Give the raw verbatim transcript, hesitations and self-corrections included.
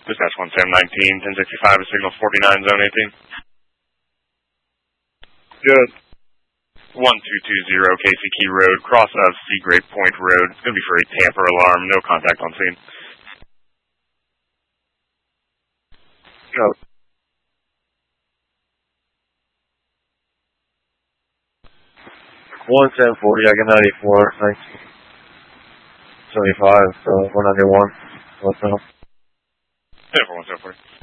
Dispatch one Sam nineteen, ten sixty-five, signal forty-nine, zone eighteen. Good. one two two zero, K C Key Road, cross of Seagrape Point Road. It's going to be for a tamper alarm, no contact on scene. Go. one ten forty, I got ninety-four, nineteen seventy-five, so one ninety-one. What's up? Yeah, for one seven forty.